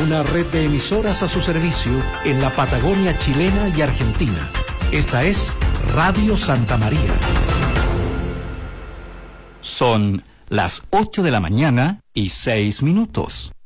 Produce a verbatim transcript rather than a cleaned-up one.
una red de emisoras a su servicio en la Patagonia chilena y argentina. Esta es Radio Santa María. Son las ocho de la mañana y seis minutos.